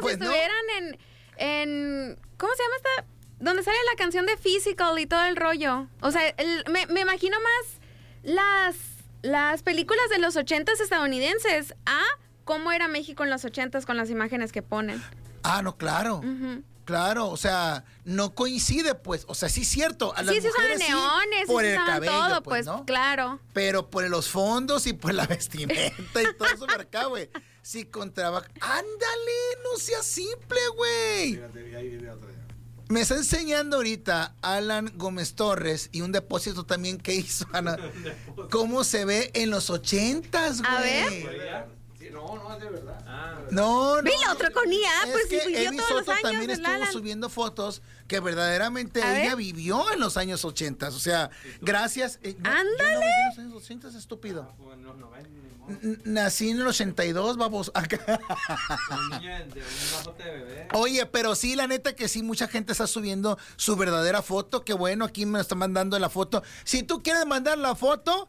pues si estuvieran en ¿cómo se llama esta? Donde sale la canción de Physical y todo el rollo. O sea, me imagino más las películas de los 80s estadounidenses a cómo era México en los 80s con las imágenes que ponen. Ah, no, claro. Uh-huh. Claro, o sea, no coincide, pues. O sea, sí es cierto. A las sí, se usaban mujeres neones, por sí, el se usaban cabello, todo, pues, pues, ¿no? claro. Pero por los fondos y por la vestimenta y todo eso acá, güey. Sí, ¡ándale! No seas simple, güey. Fíjate, ahí viene otra. Me está enseñando ahorita Alan Gómez Torres y un depósito también que hizo Ana. Cómo se ve en los 80s, güey. A ver. Sí, no, es de verdad. No. Vi la otra con IA, Es pues que sí, vivió Emi todos los Soto años. también el estuvo Alan. subiendo fotos que verdaderamente A ella ver. vivió en los años 80. O sea, gracias. No, ¡Ándale! yo no viví en los años 80, estúpido. En los 90, Nací en el 82, vamos. Acá. un niño de un bajote de bebé. Oye, pero sí, la neta que sí, mucha gente está subiendo su verdadera foto. Qué bueno, aquí me está mandando la foto. Si tú quieres mandar la foto,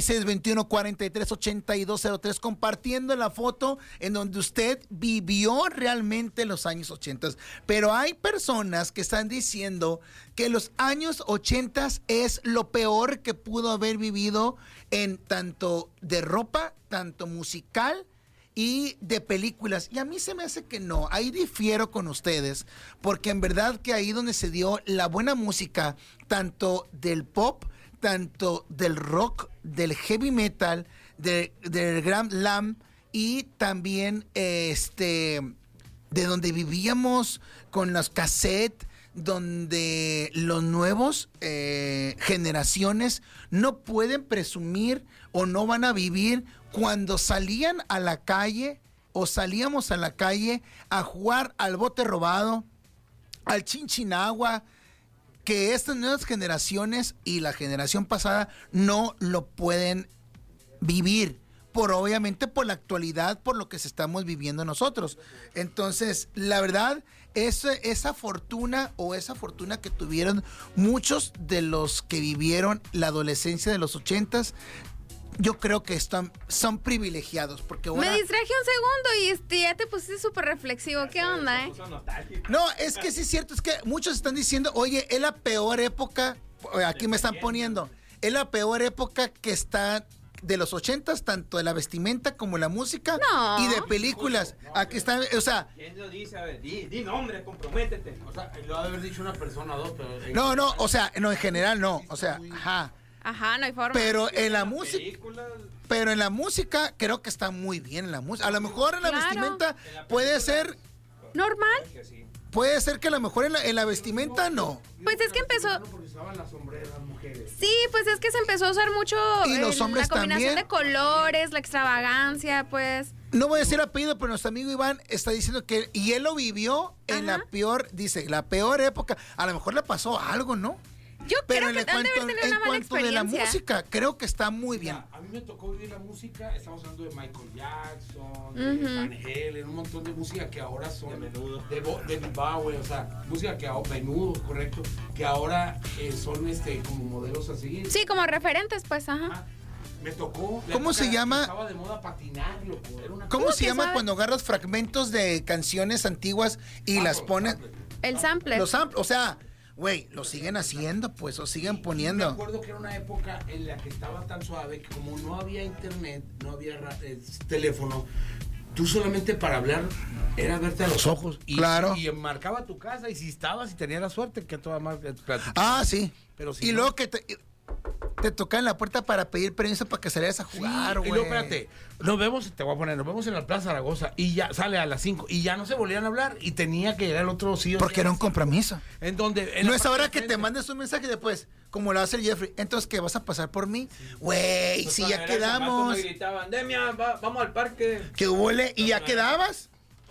6621-438203, compartiendo la foto en donde usted vivió realmente los años 80. Pero hay personas que están diciendo que los años 80 es lo peor que pudo haber vivido en tanto de ropa, tanto musical y de películas. Y a mí se me hace que no. Ahí difiero con ustedes, porque en verdad que ahí donde se dio la buena música, tanto del pop, tanto del rock, del heavy metal, del glam slam y también de donde vivíamos con los cassettes, donde los nuevos generaciones no pueden presumir o no van a vivir cuando salían a la calle o salíamos a la calle a jugar al bote robado, al chinchinagua, que estas nuevas generaciones y la generación pasada no lo pueden vivir. Obviamente por la actualidad, por lo que estamos viviendo nosotros. Entonces, la verdad, esa fortuna que tuvieron muchos de los que vivieron la adolescencia de los 80s, yo creo que son privilegiados. Porque ahora, me distraje un segundo y ya te pusiste súper reflexivo. ¿Qué onda, No, es que sí es cierto, es que muchos están diciendo, oye, es la peor época, aquí me están poniendo, es la peor época que está de los 80s, tanto de la vestimenta como la música y de películas. No, aquí están, o sea. ¿Quién lo dice? A ver, di nombre, comprométete. O sea, lo ha de haber dicho una persona o dos, pero... No, o sea, no, en general no, o sea, ajá. Ajá, no hay forma. Pero en la música, Películas, pero en la música creo que está muy bien la música. A lo mejor en la Claro. vestimenta puede ser, ¿normal? que sí. puede ser que a lo mejor en la vestimenta no. Pues es que empezó... Porque usaban las sombreras las mujeres. Sí, pues es que se empezó a usar mucho Y los hombres la combinación también. de colores, la extravagancia, pues. No voy a decir apellido, pero nuestro amigo Iván está diciendo que, y él lo vivió en Ajá. la peor, dice, la peor época. A lo mejor le pasó algo, ¿no? Yo Pero creo que han de haber tenido una mala cuanto de la experiencia. música, creo que está muy bien. Mira, a mí me tocó vivir la música, estamos hablando de Michael Jackson, Ujú. de Van Halen, un montón de música que ahora son De Menudo. de David Bowie, o sea, música que ahora, Menudo, correcto, que ahora son como modelos a seguir. Sí, como referentes, pues, ajá. Ah, me tocó. la ¿Cómo época se llama? Estaba de moda patinar, loco. Era una ¿Cómo se ¿quién llama sabe? cuando agarras fragmentos de canciones antiguas y las pones? El sample. Los samples, o sea, güey, lo siguen haciendo, pues, o siguen Me poniendo. acuerdo que era una época en la que estaba tan suave que como no había internet, no había teléfono, tú solamente para hablar era verte a los ojos. Y, Claro. Y marcaba tu casa y si estabas y tenías la suerte que a toda más platicabas. Ah, sí. Pero si y no- luego que te tocan la puerta para pedir permiso para que salieras a Sí, jugar, y güey. luego, espérate, nos vemos en la Plaza Zaragoza y ya sale a las 5 y ya no se volvían a hablar y tenía que llegar el otro sí o Porque sí a era las un 5. compromiso. En donde en No la es parte ahora de que te frente. mandes un mensaje después, como lo hace el Jeffrey. Entonces, ¿qué? ¿Vas a pasar por mí? Güey, si ya quedamos. Me gritaban, Demian, vamos al parque. ¿Qué huele? ¿Y ya quedabas?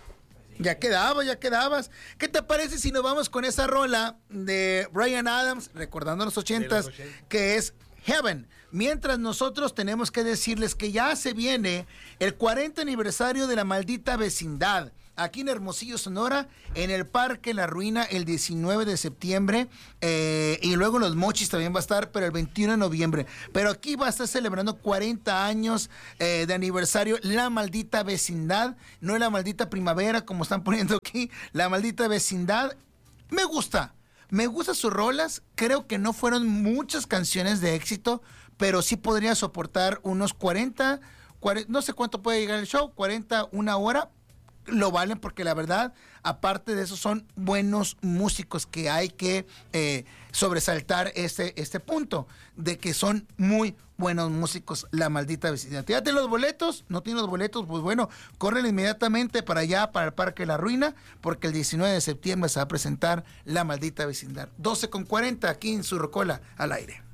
Ya quedabas. ¿Qué te parece si nos vamos con esa rola de Bryan Adams, recordando los 80s, 80s. que es Heaven? Mientras nosotros tenemos que decirles que ya se viene el 40 aniversario de La Maldita Vecindad. aquí en Hermosillo, Sonora, en el Parque La Ruina el 19 de septiembre, y luego en Los Mochis también va a estar, pero el 21 de noviembre. Pero aquí va a estar celebrando 40 años de aniversario La Maldita Vecindad, no La Maldita Primavera, como están poniendo aquí, La Maldita Vecindad. Me gusta sus rolas, creo que no fueron muchas canciones de éxito, pero sí podría soportar unos 40, no sé cuánto puede llegar el show, 40, una hora, lo valen porque la verdad, aparte de eso, son buenos músicos que hay que sobresaltar este punto, de que son muy buenos músicos, La Maldita Vecindad. ¿Ya tienes los boletos? ¿No tienes los boletos? Pues bueno, corren inmediatamente para allá, para el Parque La Ruina, porque el 19 de septiembre se va a presentar La Maldita Vecindad. 12:40 aquí en Su Rocola al aire.